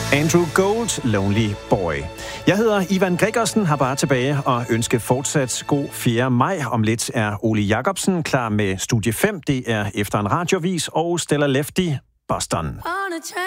Andrew Gold, Lonely Boy. Jeg hedder Ivan Gregersen, har bare tilbage og ønsker fortsat god 4. maj. Om lidt er Ole Jacobsen klar med Studie 5. Det er efter en radiovis og Stella Lefty, Boston.